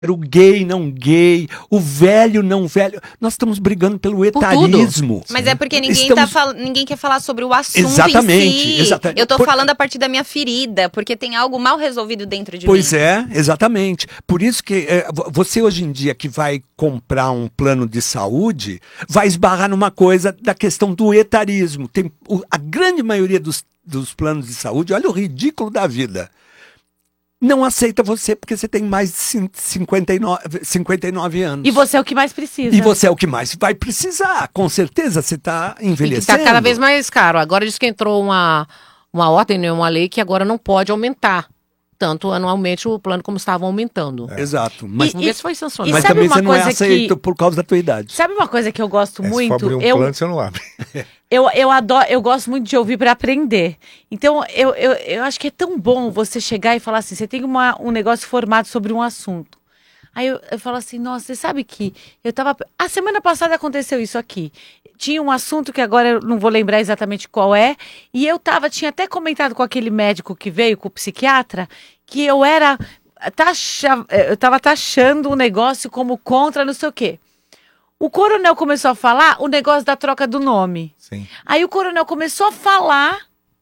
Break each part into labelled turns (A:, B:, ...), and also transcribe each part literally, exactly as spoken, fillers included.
A: o gay não gay, o velho não velho. Nós estamos brigando pelo etarismo.
B: Mas é porque ninguém,
A: Estamos...
B: tá fal... ninguém quer falar sobre o assunto
A: exatamente,
B: em si.
A: Exatamente.
B: Eu tô
A: Por...
B: falando a partir da minha ferida, porque tem algo mal resolvido dentro de
A: pois
B: mim.
A: Pois é, exatamente. Por isso que é, você hoje em dia que vai comprar um plano de saúde, vai esbarrar numa coisa da questão do etarismo. Tem, o, a grande maioria dos, dos planos de saúde, olha o ridículo da vida, não aceita você porque você tem mais de cinquenta e nove anos.
C: E você é o que mais precisa.
A: E você é o que mais vai precisar. Com certeza você está envelhecendo.
D: E está cada vez mais caro. Agora diz que entrou uma, uma ordem, né, uma lei que agora não pode aumentar tanto anualmente o plano como estavam aumentando.
A: É. Exato. Mas,
D: Vamos ver se foi sancionado.
A: Mas também você não é aceito que... por causa da tua idade.
C: Sabe uma coisa que eu gosto
E: é,
C: muito?
E: Se for abrir um
C: eu...
E: plano, você não abre.
C: Eu, eu, adoro, eu gosto muito de ouvir para aprender. Então, eu, eu, eu acho que é tão bom você chegar e falar assim, você tem uma, um negócio formado sobre um assunto. Aí eu, eu falo assim, nossa, você sabe que eu tava... A semana passada aconteceu isso aqui. Tinha um assunto que agora eu não vou lembrar exatamente qual é. E eu tava, tinha até comentado com aquele médico que veio, com o psiquiatra, que eu era... Taxa, eu tava taxando o negócio como contra não sei o quê. O coronel começou a falar o negócio da troca do nome.
E: Sim.
C: Aí o coronel começou a falar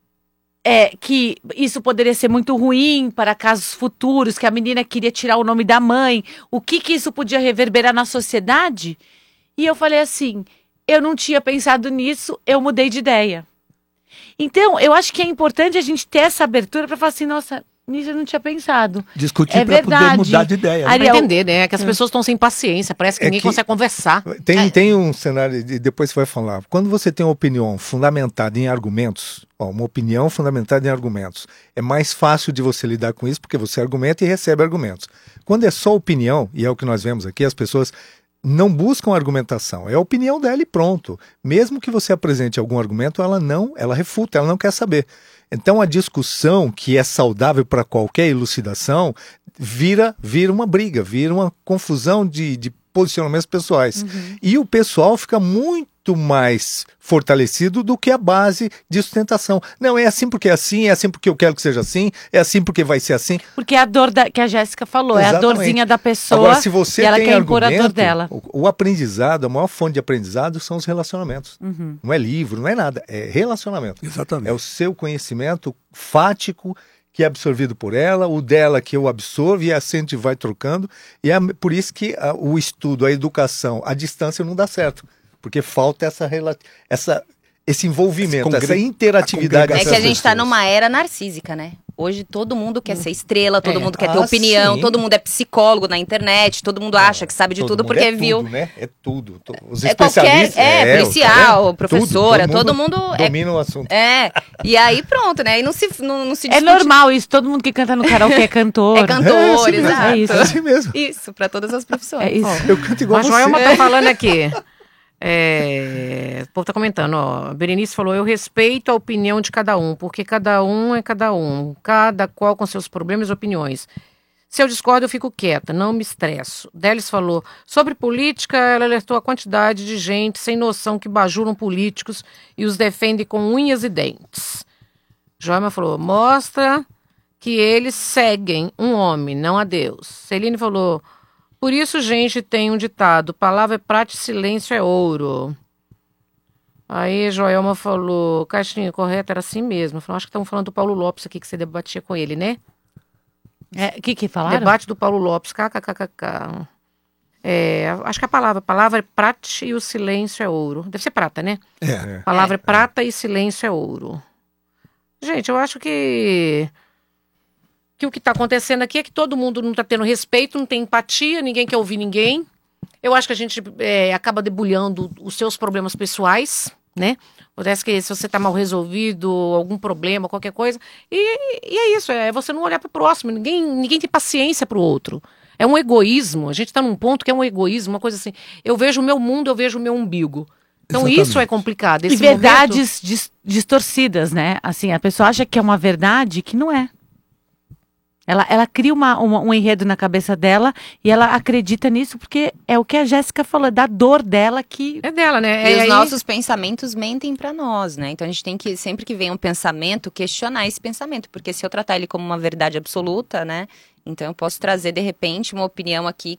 C: é, que isso poderia ser muito ruim para casos futuros, que a menina queria tirar o nome da mãe, o que, que isso podia reverberar na sociedade. E eu falei assim, eu não tinha pensado nisso, eu mudei de ideia. Então, eu acho que é importante a gente ter essa abertura para falar assim, nossa... Nisso eu não tinha pensado.
A: Discutir
C: é
A: para poder mudar de ideia.
D: Né? Ariel... Pra entender, né? Que as pessoas estão sem paciência. Parece que é ninguém que consegue conversar.
E: Tem,
D: é.
E: tem um cenário, e depois você vai falar. Quando você tem uma opinião fundamentada em argumentos, ó, uma opinião fundamentada em argumentos, é mais fácil de você lidar com isso, porque você argumenta e recebe argumentos. Quando é só opinião, e é o que nós vemos aqui, as pessoas não buscam argumentação. É a opinião dela e pronto. Mesmo que você apresente algum argumento, ela não, ela refuta, ela não quer saber. Então a discussão, que é saudável para qualquer elucidação, vira, vira uma briga, vira uma confusão de, de posicionamentos pessoais. Uhum. E o pessoal fica muito mais fortalecido do que a base de sustentação. Não, é assim porque é assim, é assim porque eu quero que seja assim, é assim porque vai ser assim.
C: Porque é a dor da, que a Jéssica falou,
E: exatamente.
C: É a dorzinha da pessoa.
E: Agora, se você
C: e ela
E: tem
C: quer impor a dor dela.
E: O, o aprendizado, a maior fonte de aprendizado são os relacionamentos. Uhum. Não é livro, não é nada, é relacionamento.
A: Exatamente.
E: É o seu conhecimento fático que é absorvido por ela, o dela que eu absorvo e assim a gente vai trocando. E é por isso que a, o estudo, a educação, a distância não dá certo. Porque falta essa, essa, esse envolvimento, congre... essa interatividade.
B: É que a gente está numa era narcísica, né? Hoje todo mundo quer ser estrela, todo é. mundo quer ter ah, opinião, sim. Todo mundo é psicólogo na internet, todo mundo acha que sabe de todo tudo porque
E: é
B: viu.
E: Tudo, né? É tudo. Os
B: é qualquer, é, é policial, professora, tudo, todo mundo, todo mundo
E: domina
B: é,
E: o assunto.
B: É. E aí pronto, né? E não se não, não se
C: É normal isso, todo mundo que canta no karaokê é cantor.
B: É cantor,
E: é,
B: exato.
E: É isso. É assim mesmo.
B: Isso, para todas as profissões.
C: É isso.
E: Oh, eu canto igual
D: a
E: você.
D: A Joelma tá falando aqui. É, o povo tá comentando, ó. A Berenice falou: eu respeito a opinião de cada um, porque cada um é cada um, cada qual com seus problemas e opiniões. Se eu discordo, eu fico quieta, não me estresso. Délis falou: sobre política, ela alertou a quantidade de gente sem noção que bajulam políticos e os defendem com unhas e dentes. Joelma falou: mostra que eles seguem um homem, não a Deus. Celine falou: por isso, gente, tem um ditado: palavra é prata e silêncio é ouro. Aí, Joelma falou: Caixinha, correto, era assim mesmo. Falou, acho que estamos falando do Paulo Lopes aqui, que você debatia com ele, né?
C: O é, que que falaram?
D: Debate do Paulo Lopes, kkkk. É, acho que a palavra, a palavra é prata e o silêncio é ouro. Deve ser prata, né?
E: É.
D: Palavra é,
E: é
D: prata e silêncio é ouro. Gente, eu acho que... que o que está acontecendo aqui é que todo mundo não está tendo respeito, não tem empatia, ninguém quer ouvir ninguém. Eu acho que a gente é, acaba debulhando os seus problemas pessoais, né? Parece que se você está mal resolvido, algum problema, qualquer coisa. E, e é isso, é você não olhar para o próximo. Ninguém, ninguém tem paciência para o outro. É um egoísmo. A gente está num ponto que é um egoísmo, uma coisa assim. Eu vejo o meu mundo, eu vejo o meu umbigo. Então Exatamente. Isso é complicado. Esse
C: e verdades
D: momento...
C: dis- distorcidas, né? Assim, a pessoa acha que é uma verdade que não é. Ela, ela cria uma, uma- um enredo na cabeça dela e ela acredita nisso porque é o que a Jéssica falou, é da dor dela que...
D: É dela, né?
B: E
D: É
B: os
D: aí-
B: nossos pensamentos mentem pra nós, né? Então a gente tem que, sempre que vem um pensamento, questionar esse pensamento. Porque se eu tratar ele como uma verdade absoluta, né? Então eu posso trazer, de repente, uma opinião aqui